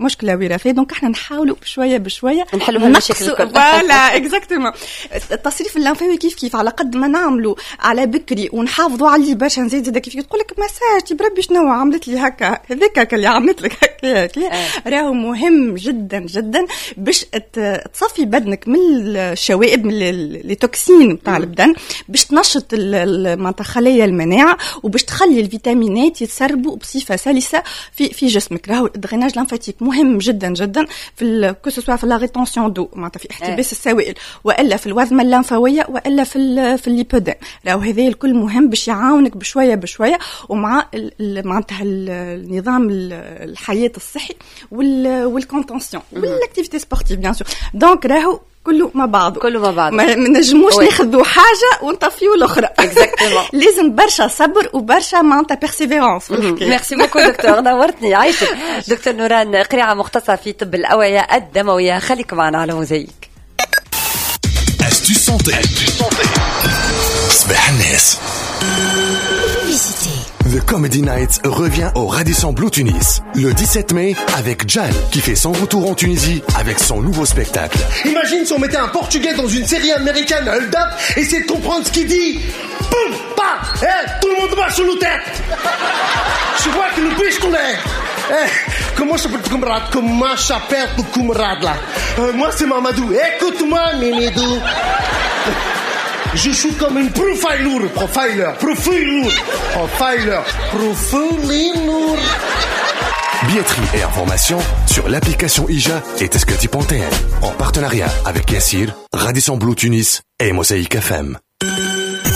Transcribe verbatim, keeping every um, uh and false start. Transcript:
مشكله وراثيه. دونك احنا نحاولوا بشويه بشويه نحلوا هالمشاكل الكل. فوالا اكزاكتومون. التصريف الليمفاوي كيف كيف على قد ما نعملوا على بكري ونحافظوا عليه برشا نزيد زاد كيف تقول لك مساج بربي شنو عملت لي هكا هذيك اللي عملت لك هكا راهو مهم جدا جدا باش تصفي بدنك من الشوائب من لي توكسين نتاع البدن باش تنشط المنطقه خلايا المناعه وباش تخلي الفيتامينات يتسربوا بصفه سلسه في في جسمك. راهو الدريناج لامفاتيك مهم جدا جدا في كو سو سوا في لا ريتونسيون دو معناتها في احتباس السوائل والا في الوذمه اللمفاويه والا في في الليبودين. راهو هذا الكل مهم باش يعاونك بشويه بشويه ومع معناتها النظام الحياه الصحي والكونتونسيون والاكتيفيتي سبورتيف بيان سور. دونك راهو كله مع بعض كله مع بعض ما نجموش ناخذوا حاجه ونطفيوا الاخرى. اكزاكتومون. لازم برشا صبر وبرشا معناتها بيرسيفيرونس. ميرسي بوكو دكتور نورتني عايشك. دكتور نوران قريعه مختصه في طب الاوعيه الدمويه. خليكم معنا على موزايك. Astuce santé. صباح الناس. The Comedy Night revient au Radisson Blu Tunis le dix-sept mai avec Jal qui fait son retour en Tunisie avec son nouveau spectacle. Imagine si on mettait un Portugais dans une série américaine, hold up, essayer de comprendre ce qu'il dit. Boum, pa, eh, tout le monde marche sur nos têtes. Je vois que le biche qu'on est. Eh, comment je s'appelle ton camarade? Comment je s'appelle ton camarade là? euh, Moi c'est Mamadou. Écoute-moi, Mimidou. Je suis comme une profiler, profiler, profiler, profiler, profiler. Billetterie et informations sur l'application Ija et Teskati Pontaine en partenariat avec Yassir, Radisson Blu Tunis et Mosaïque F M.